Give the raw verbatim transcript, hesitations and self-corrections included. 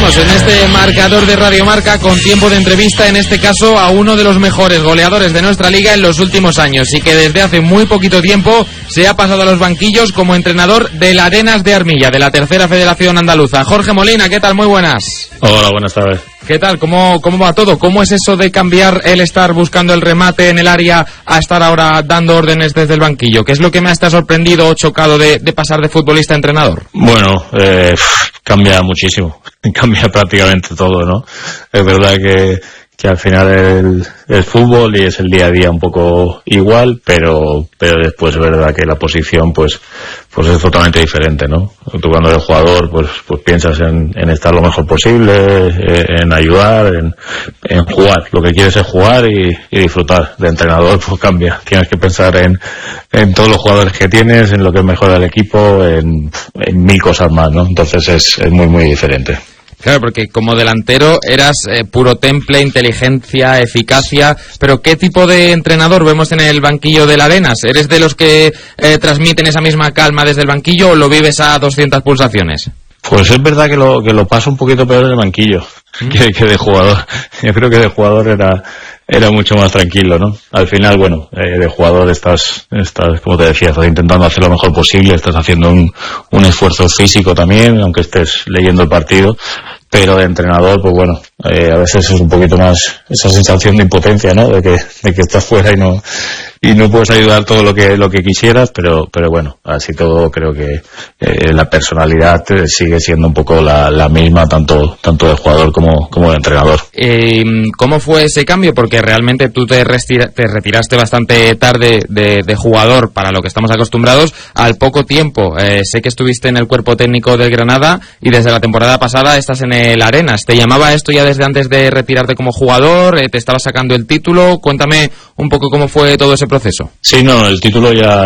seguimos en este marcador de Radio Marca con tiempo de entrevista, en este caso a uno de los mejores goleadores de nuestra liga en los últimos años y que desde hace muy poquito tiempo se ha pasado a los banquillos como entrenador del Arenas de Armilla, de la tercera federación andaluza. Jorge Molina, ¿qué tal? Muy buenas. Hola, buenas tardes. ¿Qué tal? ¿Cómo, cómo va todo? ¿Cómo es eso de cambiar el estar buscando el remate en el área a estar ahora dando órdenes desde el banquillo? ¿Qué es lo que me ha sorprendido o chocado de, de pasar de futbolista a entrenador? Bueno, eh, cambia muchísimo, cambia prácticamente todo, ¿no? Es verdad que, que al final el, el fútbol y es el día a día un poco igual, pero pero después es verdad que la posición pues pues es totalmente diferente, ¿no? Tú cuando eres jugador pues pues piensas en, en estar lo mejor posible, en ayudar, en, en jugar. Lo que quieres es jugar y, y disfrutar. De entrenador pues cambia. Tienes que pensar en, en todos los jugadores que tienes, en lo que es mejor al equipo, en, en mil cosas más, ¿no? Entonces es, es muy muy diferente. Claro, porque como delantero eras eh, puro temple, inteligencia, eficacia, pero ¿qué tipo de entrenador vemos en el banquillo del Arenas? ¿Eres de los que eh, transmiten esa misma calma desde el banquillo o lo vives a doscientas pulsaciones? Pues es verdad que lo que lo paso un poquito peor en el banquillo ¿Mm? que, que de jugador. Yo creo que de jugador era era mucho más tranquilo, ¿no? Al final, bueno, eh, de jugador estás, estás, como te decía, estás intentando hacer lo mejor posible, estás haciendo un, un esfuerzo físico también, aunque estés leyendo el partido, pero de entrenador, pues bueno, eh, a veces es un poquito más esa sensación de impotencia, ¿no? De que, de que estás fuera y no, y no puedes ayudar todo lo que, lo que quisieras, pero, pero bueno, así todo creo que eh, la personalidad sigue siendo un poco la, la misma, tanto, tanto de jugador como, como de entrenador. Eh, ¿Cómo fue ese cambio? Porque realmente tú te, retira, te retiraste bastante tarde de, de jugador para lo que estamos acostumbrados, al poco tiempo. Eh, sé que estuviste en el cuerpo técnico del Granada y desde la temporada pasada estás en el Arenas. ¿Te llamaba esto ya desde antes de retirarte como jugador? Eh, ¿Te estaba sacando el título? Cuéntame un poco cómo fue todo ese proceso. Sí, no, el título ya